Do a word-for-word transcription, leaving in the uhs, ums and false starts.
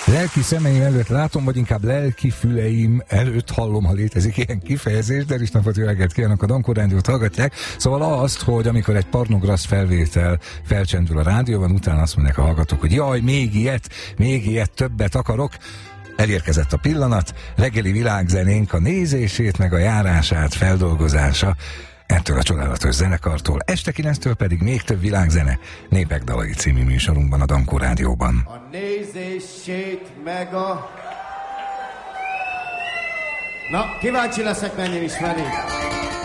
Lelki szemeim előtt látom, vagy inkább lelki füleim előtt hallom, ha létezik ilyen kifejezés, de is napot, jó reggelt kívánok, a Dankó Rádiót hallgatják. Szóval azt, hogy amikor egy pornogrász felvétel felcsendül a rádióban, utána azt mondják a hallgatók, hogy jaj, még ilyet, még ilyet, többet akarok. Elérkezett a pillanat, reggeli világzenénk a nézését, meg a járását, feldolgozása ettől a csodálatos zenekartól, este kilenctől pedig még több világzene Népek dalai című műsorunkban a Dankó Rádióban. A nézését meg a... Na, kíváncsi leszek, mennyi ismeri.